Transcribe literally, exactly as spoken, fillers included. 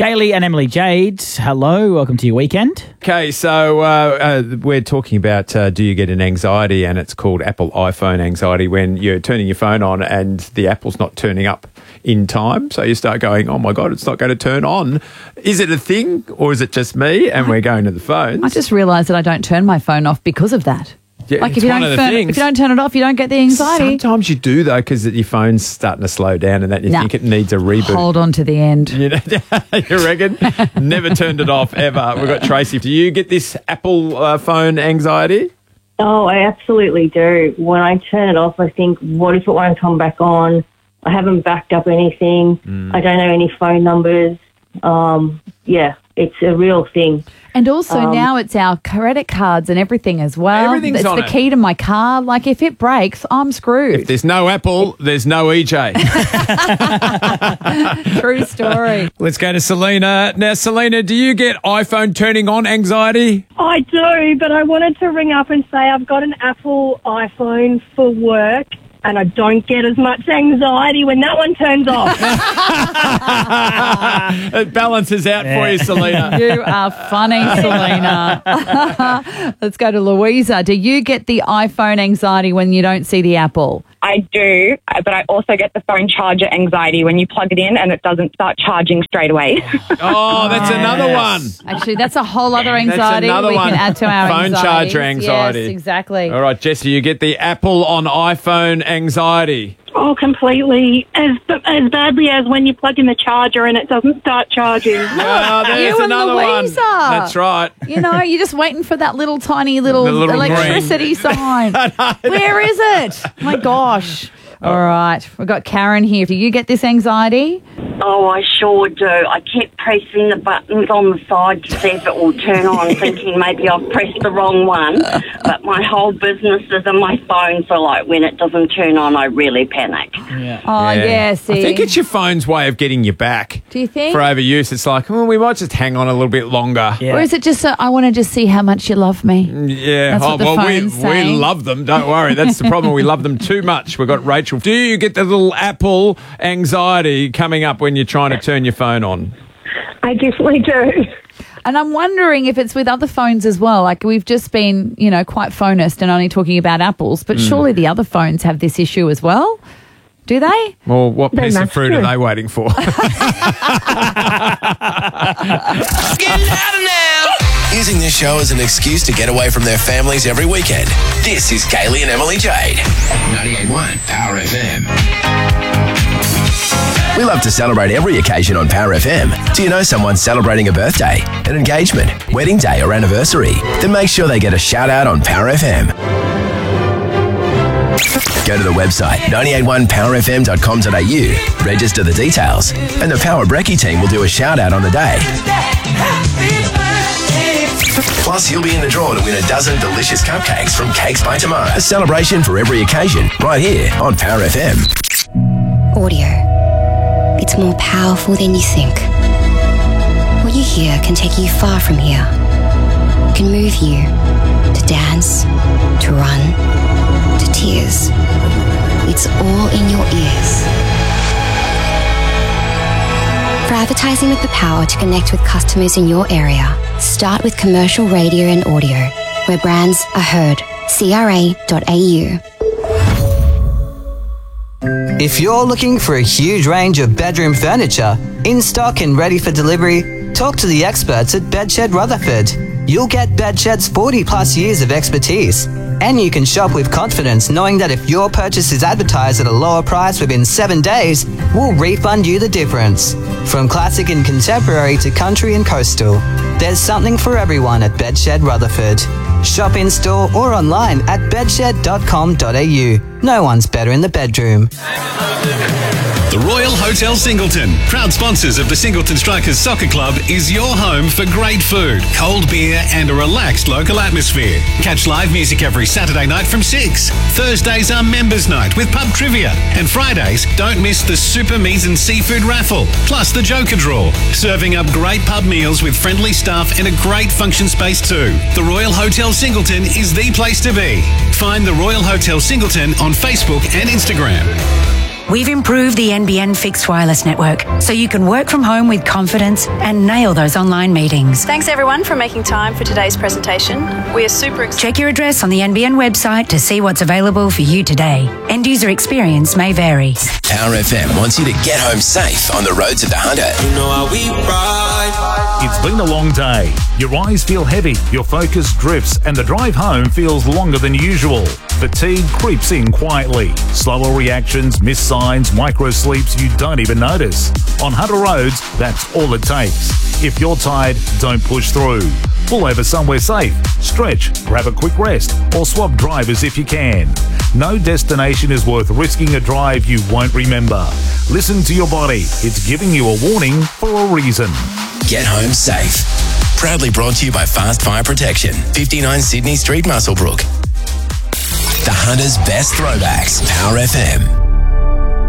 Gailey and Emily Jade, hello, welcome to your weekend. Okay, so uh, uh, we're talking about uh, do you get an anxiety, and it's called Apple iPhone anxiety when you're turning your phone on and the Apple's not turning up in time. So you start going, oh my God, it's not going to turn on. Is it a thing or is it just me? And we're going to the phones. I just realised that I don't turn my phone off because of that. Yeah, like if it's you, one don't of the turn, things. if you don't turn it off, you don't get the anxiety. Sometimes you do though, because your phone's starting to slow down and that you Nah. think it needs a reboot. Hold on to the end. You know, you reckon? Never turned it off ever. We've got Tracy. Do you get this Apple uh, phone anxiety? Oh, I absolutely do. When I turn it off, I think, what if it won't come back on? I haven't backed up anything. Mm. I don't know any phone numbers. Um, yeah, it's a real thing. And also Um, now it's our credit cards and everything as well. Everything's it's on the it. key to my car. Like if it breaks, I'm screwed. If there's no Apple, there's no E J. True story. Let's go to Selena. Now, Selena, do you get iPhone turning on anxiety? I do, but I wanted to ring up and say I've got an Apple iPhone for work and I don't get as much anxiety when that one turns off. It balances out for you, Selena. You are funny, Selena. Let's go to Louisa. Do you get the iPhone anxiety when you don't see the Apple? I do, but I also get the phone charger anxiety when you plug it in and it doesn't start charging straight away. Oh, that's another one. Actually, that's a whole other anxiety another we one. can add to our Phone anxieties. charger anxiety. Yes, exactly. All right, Jess, do you get the Apple on iPhone anxiety? Oh, completely. As as badly as when you plug in the charger and it doesn't start charging. Oh, there's You and another Louisa. one. That's right. You know, you're just waiting for that little tiny little, The little electricity sign. Where is it? My gosh. All right. We've got Karen here. Do you get this anxiety? Oh, I sure do. I keep pressing the buttons on the side to see if it will turn on, thinking maybe I've pressed the wrong one. But my whole business is in my phone, so like when it doesn't turn on, I really panic. Yeah. Oh, yeah, see. I think it's your phone's way of getting you back. Do you think? For overuse, it's like, oh, we might just hang on a little bit longer. Yeah. Or is it just, a, I want to just see how much you love me? Yeah. That's oh, what the well, we, phone's we saying. love them. Don't worry. That's the problem. We love them too much. We've got Rachel. Do you get the little Apple anxiety coming up when you're trying to turn your phone on? I definitely do. And I'm wondering if it's with other phones as well. Like we've just been, you know, quite phonist and only talking about Apples, but surely the other phones have this issue as well. Do they? Well, what They piece of must fruit do. are they waiting for? Using this show as an excuse to get away from their families every weekend. This is Gailey and Emily Jade. ninety-eight point one Power F M. We love to celebrate every occasion on Power F M. Do you know someone celebrating a birthday, an engagement, wedding day or anniversary? Then make sure they get a shout out on Power F M. Go to the website nine eight one power f m dot com dot a u, register the details, and the Power Brekkie team will do a shout out on the day. Plus, you'll be in the draw to win a dozen delicious cupcakes from Cakes by Tomorrow. A celebration for every occasion, right here on Power F M. Audio. It's more powerful than you think. What you hear can take you far from here. Can move you to dance, to run, to tears. It's all in your ears. For advertising with the power to connect with customers in your area, start with commercial radio and audio, where brands are heard. C R A dot A U. If you're looking for a huge range of bedroom furniture, in stock and ready for delivery, talk to the experts at Bedshed Rutherford. You'll get Bedshed's forty plus years of expertise, and you can shop with confidence knowing that if your purchase is advertised at a lower price within seven days, we'll refund you the difference. From classic and contemporary to country and coastal, there's something for everyone at Bedshed Rutherford. Shop in store or online at bedshed dot com dot a u. No one's better in the bedroom. The Royal Hotel Singleton, proud sponsors of the Singleton Strikers Soccer Club, is your home for great food, cold beer and a relaxed local atmosphere. Catch live music every Saturday night from six. Thursdays are members night with pub trivia. And Fridays, don't miss the Super Meat and Seafood raffle, plus the Joker draw. Serving up great pub meals with friendly staff and a great function space too. The Royal Hotel Singleton is the place to be. Find the Royal Hotel Singleton on Facebook and Instagram. We've improved the N B N fixed wireless network so you can work from home with confidence and nail those online meetings. Thanks everyone for making time for today's presentation. We are super excited. Check your address on the N B N website to see what's available for you today. End user experience may vary. Power F M wants you to get home safe on the roads of the Hunter. You know how we ride. It's been a long day. Your eyes feel heavy, your focus drifts, and the drive home feels longer than usual. Fatigue creeps in quietly. Slower reactions, missed signs, micro sleeps you don't even notice. On Hunter Roads, that's all it takes. If you're tired, don't push through. Pull over somewhere safe, stretch, grab a quick rest, or swap drivers if you can. No destination is worth risking a drive you won't remember. Listen to your body. It's giving you a warning for a reason. Get home safe. Proudly brought to you by Fast Fire Protection, fifty-nine Sydney Street, Muswellbrook. The Hunter's best throwbacks, Power F M.